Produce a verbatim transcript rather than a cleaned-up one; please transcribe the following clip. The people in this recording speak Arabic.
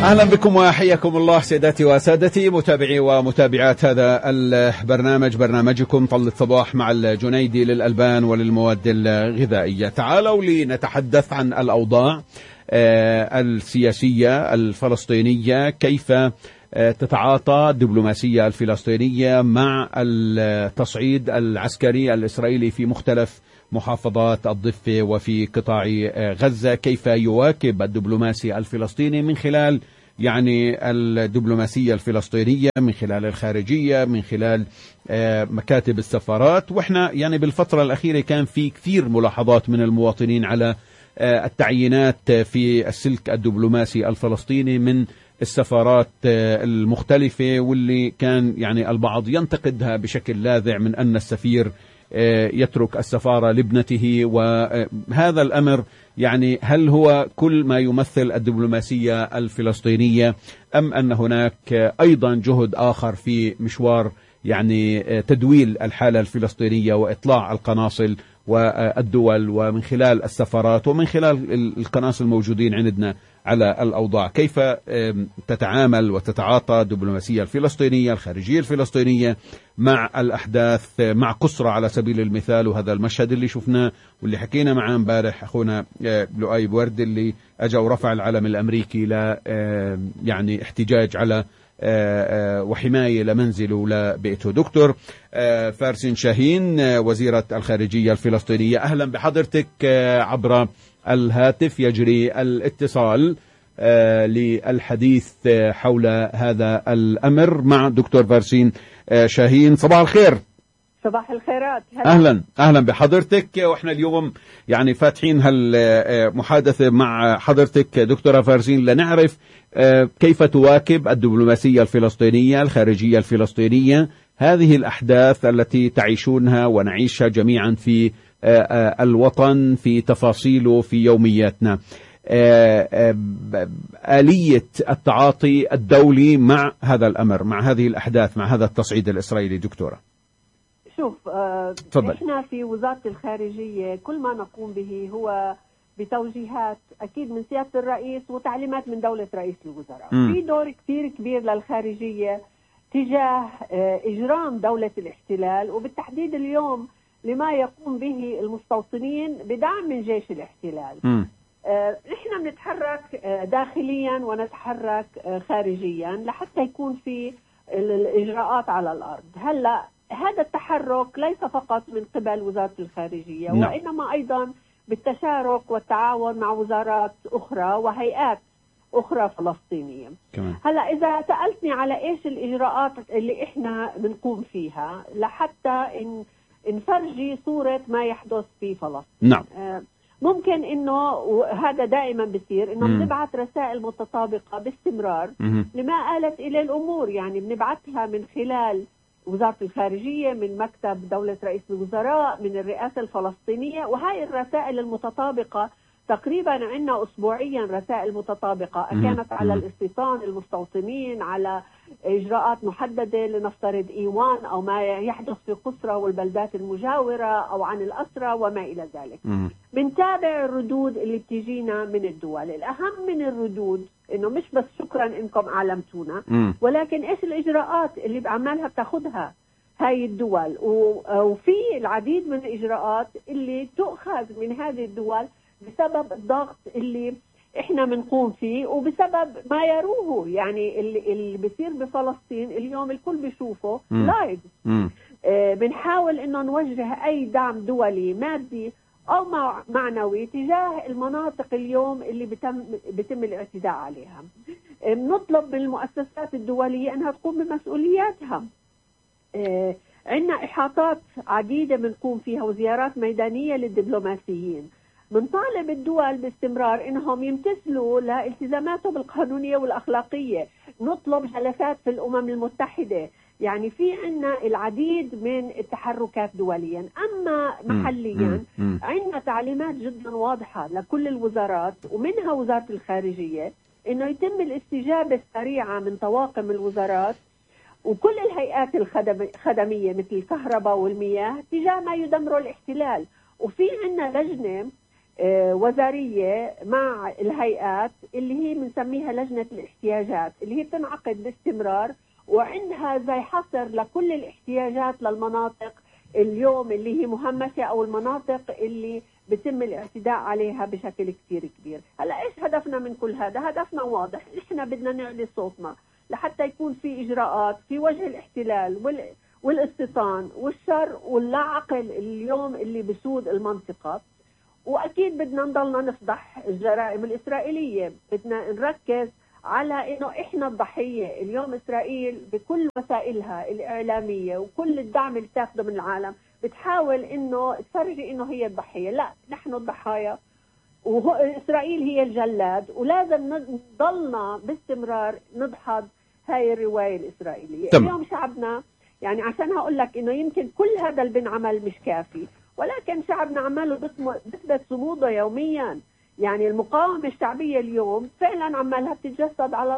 أهلا بكم وحياكم الله سيداتي وسادتي متابعي ومتابعات هذا البرنامج، برنامجكم طل الصباح مع الجنيدي للألبان وللمواد الغذائية. تعالوا لنتحدث عن الأوضاع السياسية الفلسطينية، كيف تتعاطى الدبلوماسية الفلسطينية مع التصعيد العسكري الإسرائيلي في مختلف محافظات الضفة وفي قطاع غزة، كيف يواكب الدبلوماسي الفلسطيني من خلال يعني الدبلوماسية الفلسطينية، من خلال الخارجية، من خلال مكاتب السفارات. واحنا يعني بالفترة الأخيرة كان في كثير ملاحظات من المواطنين على التعيينات في السلك الدبلوماسي الفلسطيني من السفارات المختلفة، واللي كان يعني البعض ينتقدها بشكل لاذع من أن السفير يترك السفارة لابنته. وهذا الأمر يعني هل هو كل ما يمثل الدبلوماسية الفلسطينية، أم أن هناك أيضا جهد آخر في مشوار يعني تدويل الحالة الفلسطينية وإطلاع القناصل والدول ومن خلال السفارات ومن خلال القناصل الموجودين عندنا على الأوضاع؟ كيف تتعامل وتتعاطى الدبلوماسية الفلسطينية الخارجية الفلسطينية مع الأحداث، مع قسرة على سبيل المثال، وهذا المشهد اللي شفناه واللي حكينا معاه امبارح أخونا لؤي بورد اللي أجا ورفع العلم الأمريكي ل يعني احتجاج على وحماية لمنزله ولبيته. دكتور فارسين شاهين وزيرة الخارجية الفلسطينية، أهلا بحضرتك عبر الهاتف. يجري الاتصال للحديث حول هذا الأمر مع دكتور فارسين شاهين. صباح الخير. صباح الخيرات. أهلا أهلا بحضرتك. وإحنا اليوم يعني فاتحين هالمحادثة مع حضرتك دكتورة فارسين لنعرف كيف تواكب الدبلوماسية الفلسطينية الخارجية الفلسطينية هذه الأحداث التي تعيشونها ونعيشها جميعا في الوطن، في تفاصيله، في يومياتنا. آلية التعاطي الدولي مع هذا الأمر، مع هذه الأحداث، مع هذا التصعيد الإسرائيلي. دكتورة شوف، آه احنا في وزارة الخارجية كل ما نقوم به هو بتوجيهات أكيد من سيادة الرئيس وتعليمات من دولة رئيس الوزراء. م. في دور كثير كبير للخارجية تجاه آه إجرام دولة الاحتلال، وبالتحديد اليوم لما يقوم به المستوطنين بدعم من جيش الاحتلال. م. آه احنا بنتحرك آه داخليا ونتحرك آه خارجيا لحتى يكون في الإجراءات على الأرض. هلأ هذا التحرك ليس فقط من قبل وزارة الخارجية، م. وإنما أيضا بالتشارك والتعاون مع وزارات أخرى وهيئات أخرى فلسطينية. كمان. هلا إذا سألتني على إيش الإجراءات اللي إحنا بنقوم فيها لحتى إن نفرجي صورة ما يحدث في فلسطين. نعم. آه ممكن إنه هذا دائما بصير إنه بنبعث رسائل متطابقة باستمرار م. لما آلت إلى الأمور، يعني بنبعثها من خلال وزارة الخارجية، من مكتب دولة رئيس الوزراء، من الرئاسة الفلسطينية. وهاي الرسائل المتطابقة تقريبا عندنا أسبوعيا رسائل متطابقة كانت على الاستيطان المستوطنين، على إجراءات محددة لنفترض إيوان أو ما يحدث في قسرة والبلدات المجاورة أو عن الأسرى وما إلى ذلك. بنتابع الردود اللي بتجينا من الدول. الأهم من الردود إنه مش بس شكرا إنكم أعلمتونا، ولكن إيش الإجراءات اللي بعملها بتاخدها هاي الدول. وفي العديد من الإجراءات اللي تؤخذ من هذه الدول بسبب الضغط اللي احنا بنقوم فيه وبسبب ما يروه، يعني اللي, اللي بيصير بفلسطين اليوم الكل بيشوفه لايف. آه بنحاول انه نوجه اي دعم دولي مادي او معنوي تجاه المناطق اليوم اللي بتم بيتم الاعتداء عليها. آه بنطلب من المؤسسات الدولية انها تقوم بمسؤولياتها. آه عندنا احاطات عديدة بنقوم فيها وزيارات ميدانية للدبلوماسيين. بنطالب الدول باستمرار انهم يمتثلوا لالتزاماتهم القانونيه والاخلاقيه. نطلب جلسات في الامم المتحده. يعني في عندنا العديد من التحركات دوليا. اما محليا عندنا تعليمات جدا واضحه لكل الوزارات ومنها وزاره الخارجيه انه يتم الاستجابه السريعه من طواقم الوزارات وكل الهيئات الخدميه مثل الكهرباء والمياه تجاه ما يدمر الاحتلال. وفي عندنا لجنه وزارية مع الهيئات اللي هي بنسميها لجنة الاحتياجات، اللي هي بتنعقد باستمرار وعندها زي حصر لكل الاحتياجات للمناطق اليوم اللي هي مهمشة أو المناطق اللي بتم الاعتداء عليها بشكل كتير كبير. هلا إيش هدفنا من كل هذا؟ هدفنا واضح، إحنا بدنا نعلي صوتنا لحتى يكون في إجراءات في وجه الاحتلال وال والاستيطان والشر واللا عقل اليوم اللي بسود المنطقة. وأكيد بدنا نضلنا نفضح الجرائم الإسرائيلية، بدنا نركز على إنه إحنا الضحية. اليوم إسرائيل بكل وسائلها الإعلامية وكل الدعم اللي تاخده من العالم بتحاول إنه تفرجي إنه هي الضحية، لا نحن الضحايا وإسرائيل هي الجلاد، ولازم نضلنا باستمرار نضحض هاي الرواية الإسرائيلية. تم. اليوم شعبنا يعني عشان هقول لك إنه يمكن كل هذا اللي بنعمل مش كافي، ولكن شعبنا عماله بثبت صموده يوميا. يعني المقاومة الشعبية اليوم فعلا عمالها بتتجسد على